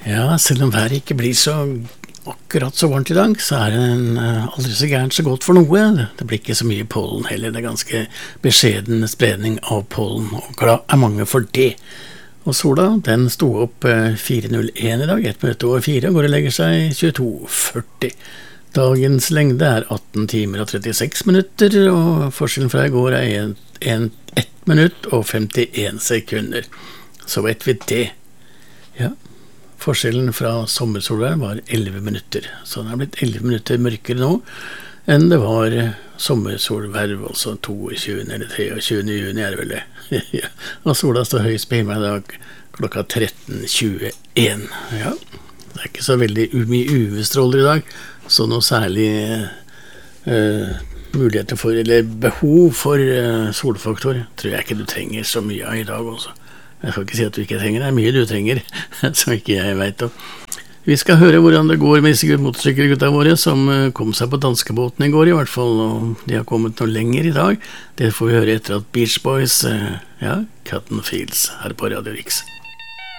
Ja, selv om været ikke blir så akkurat så varmt i dag, så det aldri så gærent så godt for noe. Det blir ikke så mye pollen heller, det ganske beskjeden spredning av pollen, og glad mange for det. Og sola, den sto opp 4:01 i dag, 1 minutt over 4, og går og legger seg 22:40. Dagens lengde 18 timer og 36 minutter, og forskjellen fra i går 1 minutt og 51 sekunder. Så vet vi det. Ja, forskjellen fra sommersolvær var 11 minutter, så det har blitt 11 minutter mørkere nå enn det var sommersolverv, altså 22. eller 23. juni det vel det. Ja. Og sola står høyest på himmelen i dag klokka 13:21. Ja, det ikke så veldig mye UV-stråler i dag, så noe særlig muligheter for, eller behov for solfaktor tror jeg ikke du trenger så mye av i dag også. Jeg skal ikke si at du ikke trenger, det mye du trenger, som ikke jeg vet om. Vi skal høre hvordan det går med disse motorsykkelgutta våre, som kom seg på danskebåten i går i hvert fall, og de har kommet noe lenger i dag. Det får vi høre etter at Beach Boys, Cotton Fields, her på Radio Riks.